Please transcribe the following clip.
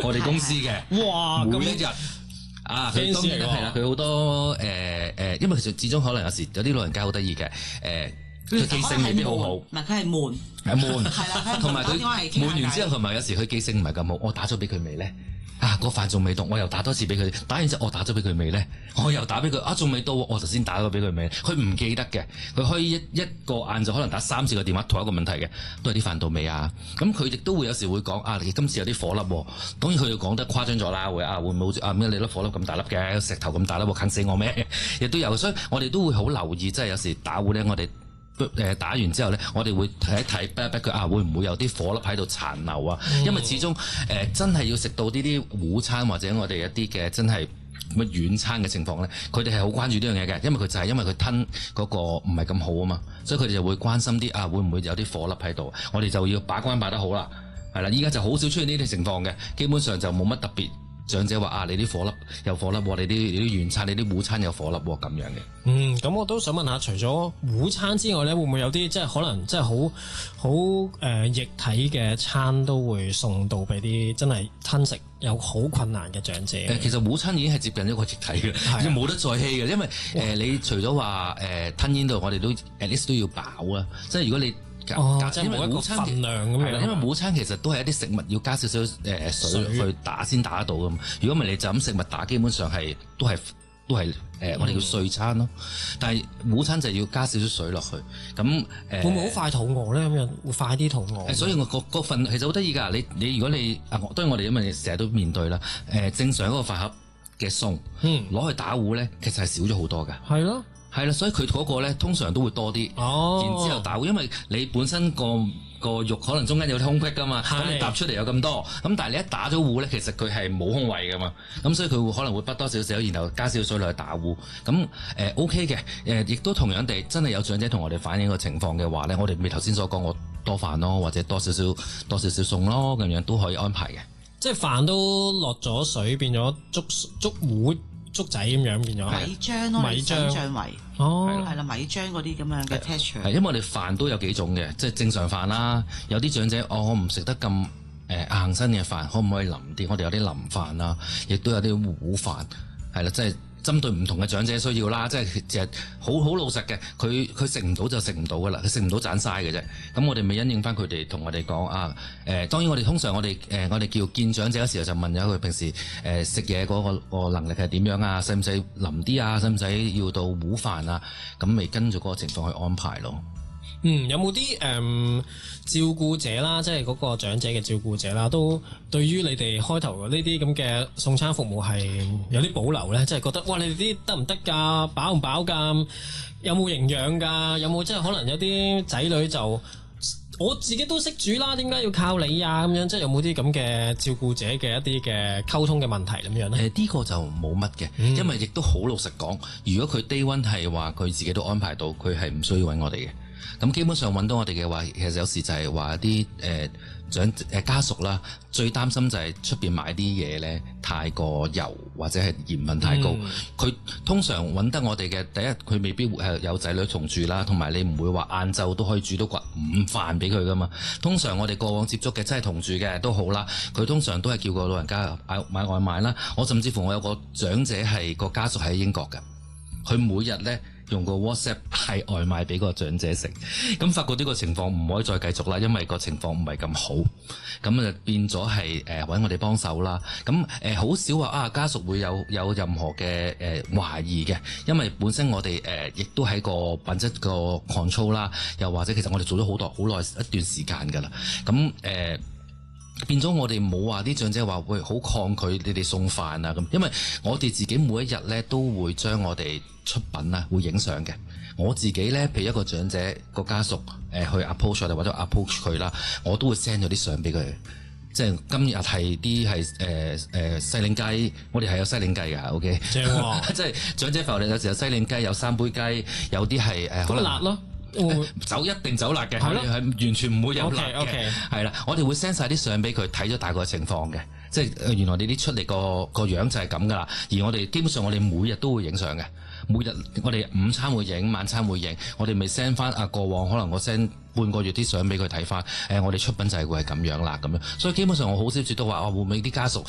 我哋公司嘅， 哇！ 每一日。啊，佢當然係啦，佢好多因為其實始終可能有時有啲老人家好得意嘅，佢記性未必好好， 唔係佢係悶， 悶， 係啦， 同埋佢悶完之後，同埋有時佢記性唔係咁好，我打咗俾佢未咧？啊，個飯仲未到，我又打多次俾佢，打完之後我打咗俾佢未咧？我又打俾佢，啊仲未到，我頭先打咗俾佢未？佢唔記得嘅，佢可以一個晏晝可能打3次個電話，同一個問題嘅，都係啲飯到未啊？咁佢亦都會有時會講啊，你今次有啲火粒喎，當然佢要講得誇張咗啦，會唔會好似啊咩你粒火粒咁大粒嘅，石頭咁大粒喎，啃死我咩？亦都有，所以我哋都會好留意，即係有時打呼咧，我哋。打完之後咧，我哋會睇一睇，逼佢啊，會唔會有啲火粒喺度殘留啊？因為始終真係要食到呢啲午餐或者我哋一啲嘅真係乜軟餐嘅情況咧，佢哋係好關注呢樣嘢嘅，因為佢就係因為佢吞嗰個唔係咁好啊嘛，所以佢哋就會關心啲啊，會唔會有啲火粒喺度？我哋就要把關把得好啦，係啦，依家就好少出現呢啲情況嘅，基本上就冇乜特別。長者話啊，你啲火粒有火粒，你啲軟餐、你啲午餐有火粒咁樣嘅。 咁我都想問下，除咗午餐之外咧，會唔會有啲即係可能即係好液體嘅餐都會送到俾啲真係吞食有好困難嘅長者？ 其實午餐已經係接近一個液體嘅，冇得再稀嘅，因為你除咗話吞咽度，我哋都 at least 都要飽啊，即係如果你。 即係冇一個份量咁樣。 因為午餐其實都係一啲食物要加少少水去打先打得到噶嘛。如果唔係你就咁食物打，基本上係都係我哋叫碎餐咯。但係午餐就要加少少水落去。咁會唔會好快肚餓咧？咁樣會快啲肚餓。 所以我個份其實好得意㗎。你如果你當然我哋因為成日都面對啦。正常嗰個飯盒嘅餸，攞去打糊咧，其實係少咗好多㗎。 係咯。 係啦，所以佢嗰個咧通常都會多啲，然之後打糊，因為你本身個肉可能中間有啲空隙噶嘛，咁你搭出嚟有咁多，咁但係你一打咗糊咧，其實佢係冇空位噶嘛，咁所以佢會可能會不多少少，然後加少水落去打糊，咁OK 嘅，亦都同樣地，真係有長者同我哋反映個情況嘅話咧，我哋咪頭先所講，我多飯咯，或者多少少餸咯，咁樣都可以安排嘅。 即係飯都落咗水，變咗粥糊。粥仔咁樣變咗米漿咯，米漿為係啦，米漿嗰啲咁樣嘅 texture。 係因為我哋飯都有幾種嘅，即係正常飯啦。有啲長者我唔食得咁硬身嘅飯，可唔可以腍啲？我哋有啲腍飯啦，亦都有啲糊飯，係啦，即係針對唔同嘅長者需要啦。即係好老實嘅，佢食唔到就食唔到噶啦，佢食唔到盞嘥嘅啫。咁我哋咪因應翻佢哋同我哋講啊。當然我哋通常我哋叫見長者嘅時候就問咗佢平時食嘢嗰個能力係點樣啊？使唔使腍啲啊？使唔使要到糊飯啊？咁咪跟住嗰個情況去安排咯。 有冇啲照顧者啦，即係嗰個長者嘅照顧者啦，都對於你哋開頭呢啲咁嘅送餐服務係有啲保留咧？即係覺得哇，你哋啲得唔得㗎？飽唔飽㗎？有冇營養㗎？有冇即係可能有啲仔女就我自己都識煮啦，點解要靠你啊？咁樣即係有冇啲咁嘅照顧者嘅一啲嘅溝通嘅問題咁樣咧？ 呢個就冇乜嘅，因為亦都好老實講，如果佢 day one 係話佢自己都安排到，佢係唔需要揾我哋嘅。咁基本上揾到我哋嘅話，其實有時就係話啲家屬啦，最擔心就係出邊買啲嘢咧太過油或者係鹽分太高。佢通常揾得我哋嘅，第一佢未必係有仔女同住啦，同埋你唔會話晏晝都可以煮到個午飯俾佢噶嘛。通常我哋過往接觸嘅真係同住嘅都好啦，佢通常都係叫個老人家買外賣啦。我甚至乎我有個長者係個家屬喺英國㗎，佢每日咧用個 WhatsApp 派外賣俾個長者食，咁發覺呢個情況唔可以再繼續啦，因為個情況唔係咁好，咁就變咗係揾我哋幫手啦。咁好少話家屬會有任何嘅懷疑嘅，因為本身我哋亦都喺個品質個 control 啦，又或者其實我哋做咗好耐一段時間㗎啦，咁變咗我哋冇話啲長者話會好抗拒你哋送飯啊咁，因為我哋自己每一日咧都會將我哋出品啊會影相嘅。我自己咧，譬如一個長者個家屬去 approach 我哋或者 approach 佢啦，我都會 send 咗啲相俾佢。即係今日係啲係西檸雞，我哋係有西檸雞㗎，OK。正喎，即係長者飯，我哋有時有西檸雞，有三杯雞，有啲係可能辣咯。 一定走辣嘅，係完全唔會有辣嘅，係啦。我哋會 send 晒啲相俾佢睇咗大概情況嘅，即係原來你啲出嚟個樣就係咁噶啦。而我哋基本上我哋每日都會影相嘅，每日我哋午餐會影，晚餐會影，我哋咪 send 翻過往可能我 send 半個月啲相俾佢睇翻。我哋出品就係會係咁樣啦，咁樣。所以基本上我好少次都話會唔會啲家屬